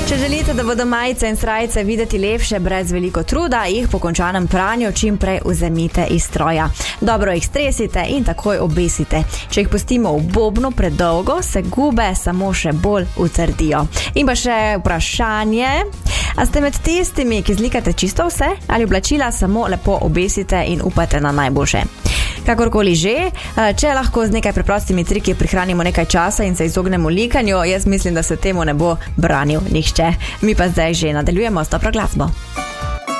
Če želite, da bodo majice in srajce videti lepše brez veliko truda, jih po končanem pranju čim prej vzemite iz stroja. Dobro jih stresite in takoj obesite. Če jih pustimo v bobnu predolgo, se gube samo še bolj utrdijo. In pa še vprašanje, a ste med tistimi, ki zlikate čisto vse, ali oblačila samo lepo obesite in upate na najboljše? Kakorkoli že, če lahko z nekaj preprostimi triki prihranimo nekaj časa in se izognemo likanju, jaz mislim, da se temu ne bo branil nihče. Mi pa zdaj že nadaljujemo s dobro glasbo.